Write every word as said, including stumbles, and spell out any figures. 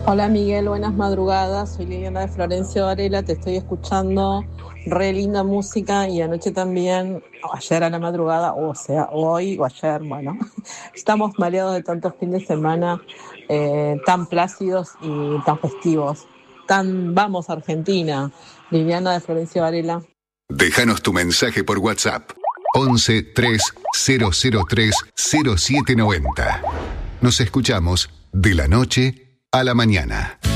Hola Miguel, buenas madrugadas, soy Liliana de Florencio Varela, te estoy escuchando, re linda música y anoche también, o ayer a la madrugada, o sea, hoy o ayer, bueno, estamos mareados de tantos fines de semana eh, tan plácidos y tan festivos, tan vamos Argentina, Liliana de Florencio Varela. Déjanos tu mensaje por WhatsApp, once tres cero cero tres cero siete noventa. Nos escuchamos de la noche a la mañana.